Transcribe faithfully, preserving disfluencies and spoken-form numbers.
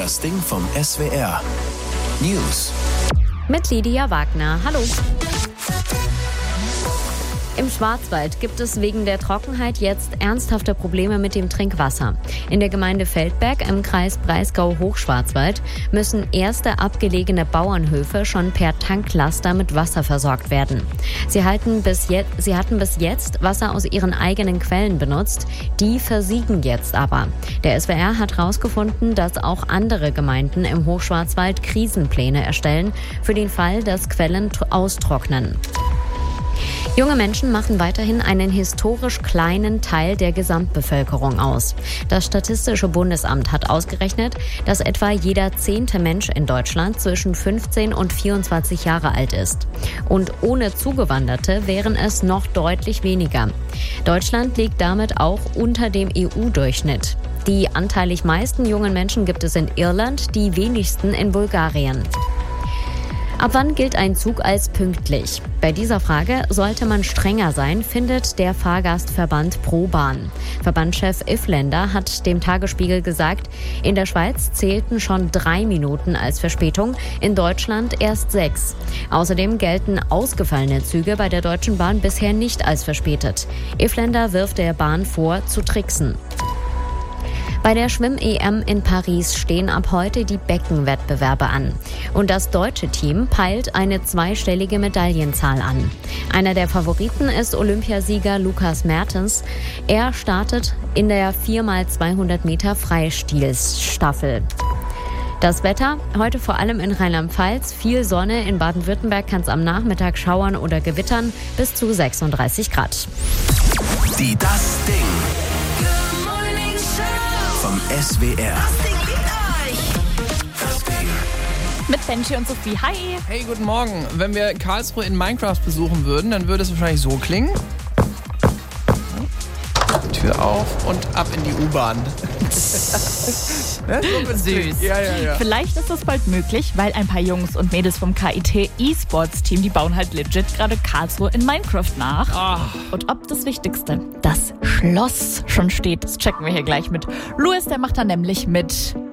Das Ding vom S W R. News. Mit Lydia Wagner. Hallo. Im Schwarzwald gibt es wegen der Trockenheit jetzt ernsthafte Probleme mit dem Trinkwasser. In der Gemeinde Feldberg im Kreis Breisgau-Hochschwarzwald müssen erste abgelegene Bauernhöfe schon per Tanklaster mit Wasser versorgt werden. Sie, halten bis je- sie hatten bis jetzt Wasser aus ihren eigenen Quellen benutzt. Die versiegen jetzt aber. Der S W R hat herausgefunden, dass auch andere Gemeinden im Hochschwarzwald Krisenpläne erstellen für den Fall, dass Quellen t- austrocknen. Junge Menschen machen weiterhin einen historisch kleinen Teil der Gesamtbevölkerung aus. Das Statistische Bundesamt hat ausgerechnet, dass etwa jeder zehnte Mensch in Deutschland zwischen fünfzehn und vierundzwanzig Jahre alt ist. Und ohne Zugewanderte wären es noch deutlich weniger. Deutschland liegt damit auch unter dem E U-Durchschnitt. Die anteilig meisten jungen Menschen gibt es in Irland, die wenigsten in Bulgarien. Ab wann gilt ein Zug als pünktlich? Bei dieser Frage sollte man strenger sein, findet der Fahrgastverband ProBahn. Verbandschef Ifländer hat dem Tagesspiegel gesagt, in der Schweiz zählten schon drei Minuten als Verspätung, in Deutschland erst sechs. Außerdem gelten ausgefallene Züge bei der Deutschen Bahn bisher nicht als verspätet. Ifländer wirft der Bahn vor, zu tricksen. Bei der Schwimm-E M in Paris stehen ab heute die Beckenwettbewerbe an. Und das deutsche Team peilt eine zweistellige Medaillenzahl an. Einer der Favoriten ist Olympiasieger Lukas Mertens. Er startet in der vier mal zweihundert Meter Freistilstaffel. Das Wetter, heute vor allem in Rheinland-Pfalz, viel Sonne, in Baden-Württemberg kann es am Nachmittag schauern oder gewittern, bis zu sechsunddreißig Grad. Die Das Ding vom S W R. Das Ding. Mit Benji und Sophie. Hi! Hey, guten Morgen. Wenn wir Karlsruhe in Minecraft besuchen würden, dann würde es wahrscheinlich so klingen. Tür auf und ab in die U-Bahn. Süß. Ja, ja, ja. Vielleicht ist das bald möglich, weil ein paar Jungs und Mädels vom K I T E-Sports-Team, die bauen halt legit gerade Karlsruhe in Minecraft nach. Ah. Und ob das Wichtigste, das Schloss schon steht, das checken wir hier gleich mit Louis, der macht da nämlich mit